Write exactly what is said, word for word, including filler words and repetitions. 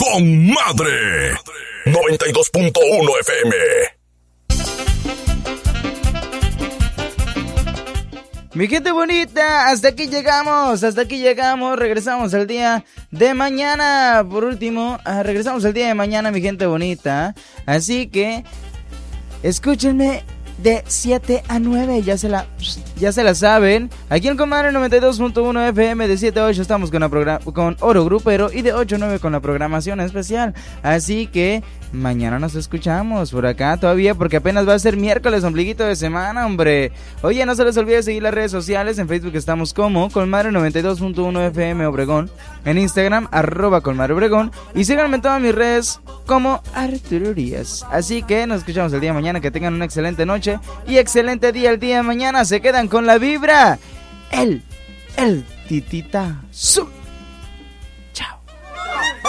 con madre. noventa y dos punto uno F M. Mi gente bonita, hasta aquí llegamos, hasta aquí llegamos, regresamos al día de mañana. Por último, regresamos al día de mañana, mi gente bonita. Así que, escúchenme de siete a nueve, ya se la, ya se la saben. Aquí en Comadre noventa y dos punto uno F M, de siete a ocho estamos con, la program- con Oro Grupero y de ocho a nueve con la programación especial. Así que mañana nos escuchamos por acá todavía, porque apenas va a ser miércoles, ombliguito de semana, hombre. Oye, no se les olvide seguir las redes sociales. En Facebook estamos como Colmadre noventa y dos punto uno F M Obregón. En Instagram, arroba Colmadre Obregón. Y síganme en todas mis redes como Arturo Urias. Así que nos escuchamos el día de mañana. Que tengan una excelente noche y excelente día el día de mañana. Se quedan con la vibra. El, el titita. Su.